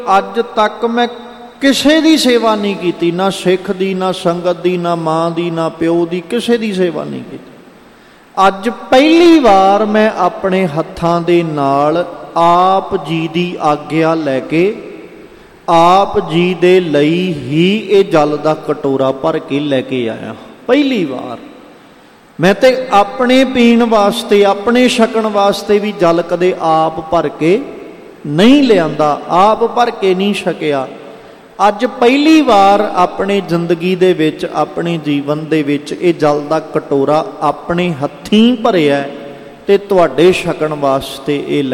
ਅੱਜ ਤੱਕ ਮੈਂ ਕਿਸੇ ਦੀ ਸੇਵਾ ਨਹੀਂ ਕੀਤੀ, ਨਾ ਸਿੱਖ ਦੀ, ਨਾ ਸੰਗਤ ਦੀ, ਨਾ ਮਾਂ ਦੀ, ਨਾ ਪਿਓ ਦੀ, ਕਿਸੇ ਦੀ ਸੇਵਾ ਨਹੀਂ ਕੀਤੀ। ਅੱਜ ਪਹਿਲੀ ਵਾਰ ਮੈਂ ਆਪਣੇ ਹੱਥਾਂ ਦੇ ਨਾਲ ਆਪ ਜੀ ਦੀ ਆਗਿਆ ਲੈ ਕੇ ਆਪ ਜੀ ਦੇ ਲਈ ਹੀ ਇਹ ਜਲ ਦਾ ਕਟੋਰਾ ਭਰ ਕੇ ਲੈ ਕੇ ਆਇਆ। ਪਹਿਲੀ ਵਾਰ ਮੈਂ ਤੇ ਆਪਣੇ ਪੀਣ ਵਾਸਤੇ, ਆਪਣੇ ਛਕਣ ਵਾਸਤੇ ਵੀ ਜਲ ਕਦੇ ਆਪ ਭਰ ਕੇ ਨਹੀਂ ਲਿਆਂਦਾ, ਆਪ ਭਰ ਕੇ ਨਹੀਂ ਛਕਿਆ। ਅੱਜ ਪਹਿਲੀ ਵਾਰ ਆਪਣੇ ਜ਼ਿੰਦਗੀ ਦੇ ਵਿੱਚ, ਆਪਣੇ ਜੀਵਨ ਦੇ ਵਿੱਚ ਇਹ ਜਲ ਦਾ ਕਟੋਰਾ ਆਪਣੇ ਹੱਥੀਂ ਭਰਿਆ ਤੇ ਤੁਹਾਡੇ ਛਕਣ ਵਾਸਤੇ ਇਹ